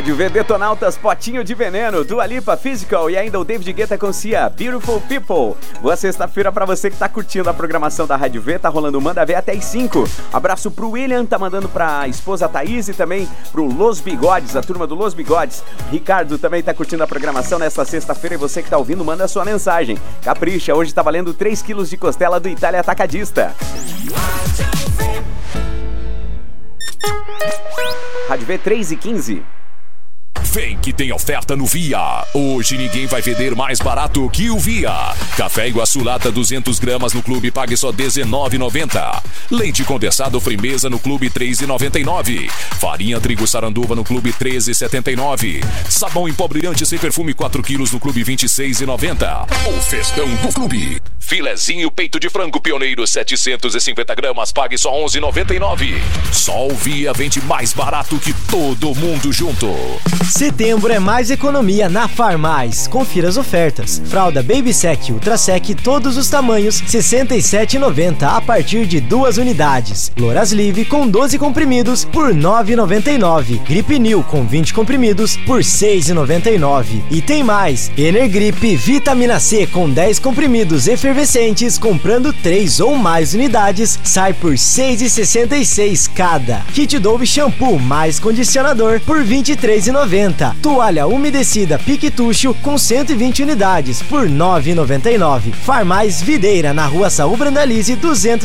Rádio V, Detonautas, Potinho de Veneno, Dua Lipa, Physical e ainda o David Guetta com Cia, Beautiful People. Boa sexta-feira pra você que tá curtindo a programação da Rádio V, tá rolando o Manda V até as 5. Abraço pro William, tá mandando pra esposa Thaís e também pro Los Bigodes, a turma do Los Bigodes. Ricardo também tá curtindo a programação nesta sexta-feira e você que tá ouvindo, manda a sua mensagem. Capricha, hoje tá valendo 3 quilos de costela do Itália Atacadista. Rádio V 3h15. Vem que tem oferta no Via. Hoje ninguém vai vender mais barato que o Via. Café Iguaçu lata 200 gramas no clube pague só R$19,90. Leite condensado Frimeza no clube R$3,99. Farinha trigo saranduva no clube R$13,79. Sabão em pó brilhante sem perfume 4 quilos no clube R$26,90. O festão do clube. Filezinho peito de frango pioneiro 750 gramas pague só R$11,99. Só o Via vende mais barato que todo mundo junto. Setembro é mais economia na Farmais. Confira as ofertas. Fralda Baby Sec Ultra Sec, todos os tamanhos, R$ 67,90 a partir de 2 unidades. Lorazlive com 12 comprimidos por R$ 9,99. Gripinil com 20 comprimidos por R$ 6,99. E tem mais. Energrip Vitamina C com 10 comprimidos efervescentes, comprando 3 ou mais unidades, sai por R$ 6,66 cada. Kit Dove Shampoo mais condicionador por R$ 23,90. Toalha umedecida Piquetucho com 120 unidades por R$ 9,99. Farmais Videira na Rua Saul Brandalize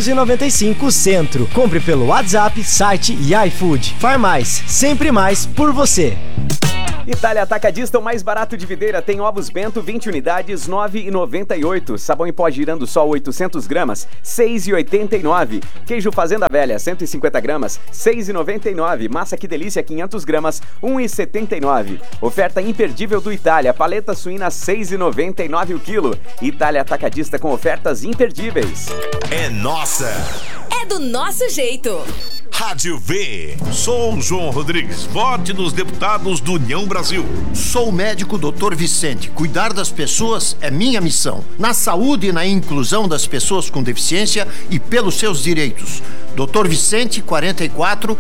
295 Centro. Compre pelo WhatsApp, site e iFood. Farmais, sempre mais por você. Itália Atacadista, o mais barato de Videira, tem ovos Bento, 20 unidades, R$ 9,98. Sabão em pó Girando Sol, 800 gramas, R$ 6,89. Queijo Fazenda Velha, 150 gramas, R$ 6,99. Massa Que Delícia, 500 gramas, R$ 1,79. Oferta imperdível do Itália, paleta suína, R$ 6,99 o quilo. Itália Atacadista com ofertas imperdíveis. É nossa! É do nosso jeito! Rádio V. Sou João Rodrigues. Vote nos deputados do União Brasil. Sou o médico Dr. Vicente. Cuidar das pessoas é minha missão. Na saúde e na inclusão das pessoas com deficiência e pelos seus direitos. Dr. Vicente 44000.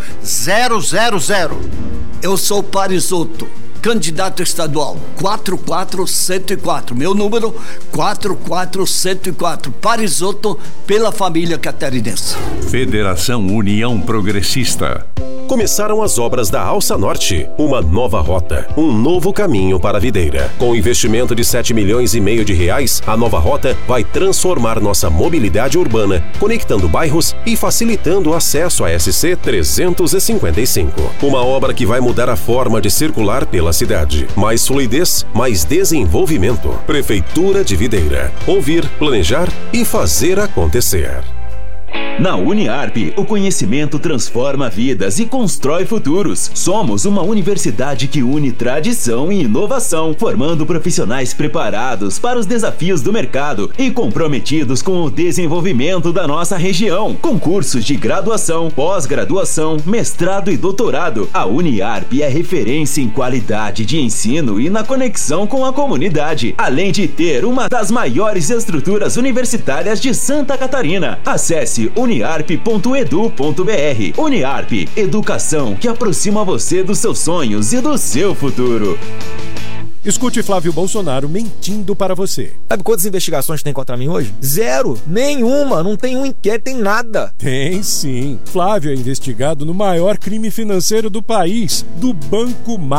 Eu sou Parisotto, candidato estadual 44104. Meu número 44104. Parisotto, pela família catarinense. Federação União Progressista. Começaram as obras da Alça Norte, uma nova rota, um novo caminho para a Videira. Com investimento de R$7,5 milhões de reais, a nova rota vai transformar nossa mobilidade urbana, conectando bairros e facilitando o acesso à SC 355. Uma obra que vai mudar a forma de circular pela cidade. Mais fluidez, mais desenvolvimento. Prefeitura de Videira. Ouvir, planejar e fazer acontecer. Na Uniarp, o conhecimento transforma vidas e constrói futuros. Somos uma universidade que une tradição e inovação, formando profissionais preparados para os desafios do mercado e comprometidos com o desenvolvimento da nossa região. Com cursos de graduação, pós-graduação, mestrado e doutorado, a Uniarp é referência em qualidade de ensino e na conexão com a comunidade, além de ter uma das maiores estruturas universitárias de Santa Catarina. Acesse uniarp.edu.br. Uniarp, educação que aproxima você dos seus sonhos e do seu futuro. Escute Flávio Bolsonaro mentindo para você. Sabe quantas investigações tem contra mim hoje? 0. Nenhuma. Não tem um inquérito, tem nada. Tem sim. Flávio é investigado no maior crime financeiro do país, do Banco